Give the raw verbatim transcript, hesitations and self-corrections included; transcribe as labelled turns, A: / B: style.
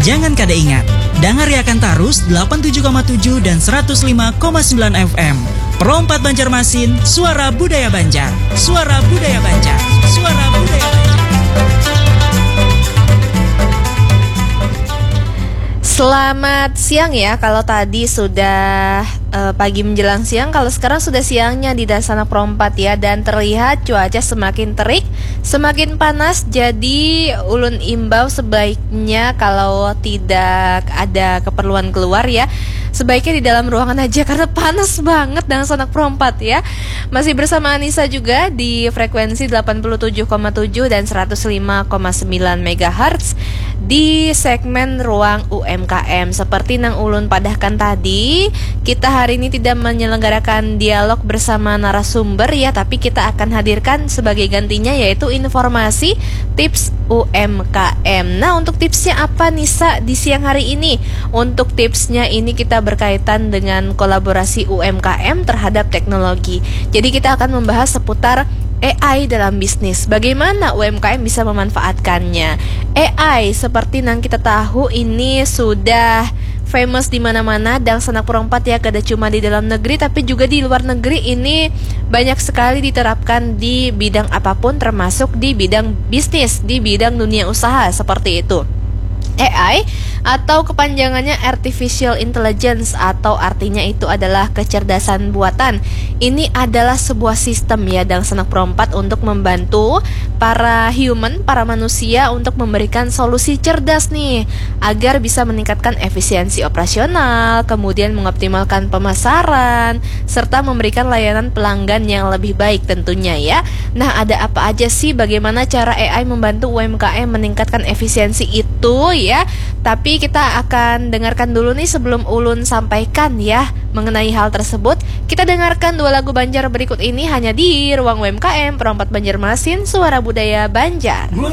A: Jangan kada ingat, dengar akan Tarus delapan puluh tujuh koma tujuh dan seratus lima koma sembilan F M. Pro empat Banjarmasin, suara budaya Banjar. Suara budaya Banjar. Suara budaya Banjar.
B: Selamat siang ya. Kalau tadi sudah uh, pagi menjelang siang, kalau sekarang sudah siangnya di Dasana Pro empat ya. Dan terlihat cuaca semakin terik, semakin panas. Jadi ulun imbau sebaiknya kalau tidak ada keperluan keluar ya, sebaiknya di dalam ruangan aja karena panas banget dan Sanak Pro empat ya. Masih bersama Anissa juga di frekuensi delapan puluh tujuh koma tujuh dan seratus lima koma sembilan megahertz di segmen Ruang U M K M. Seperti Nang Ulun padahkan tadi, kita hari ini tidak menyelenggarakan dialog bersama narasumber ya, tapi kita akan hadirkan sebagai gantinya yaitu informasi tips U M K M. Nah, untuk tipsnya apa Nisa di siang hari ini? Untuk tipsnya ini kita berkaitan dengan kolaborasi U M K M terhadap teknologi. Jadi kita akan membahas seputar A I dalam bisnis. Bagaimana U M K M bisa memanfaatkannya? A I seperti yang kita tahu ini sudah famous di mana-mana dan Sanak Pro empat ya, kada cuma di dalam negeri tapi juga di luar negeri ini banyak sekali diterapkan di bidang apapun, termasuk di bidang bisnis, di bidang dunia usaha seperti itu. A I atau kepanjangannya Artificial Intelligence, atau artinya itu adalah kecerdasan buatan. Ini adalah sebuah sistem ya dan Sanak Pro empat untuk membantu para human, para manusia untuk memberikan solusi cerdas nih agar bisa meningkatkan efisiensi operasional, kemudian mengoptimalkan pemasaran serta memberikan layanan pelanggan yang lebih baik tentunya ya. Nah, ada apa aja sih, bagaimana cara A I membantu U M K M meningkatkan efisiensi itu ya? Tapi kita akan dengarkan dulu nih sebelum Ulun sampaikan ya mengenai hal tersebut. Kita dengarkan dua lagu Banjar berikut ini hanya di Ruang U M K M Pro empat Banjarmasin, suara budaya Banjar.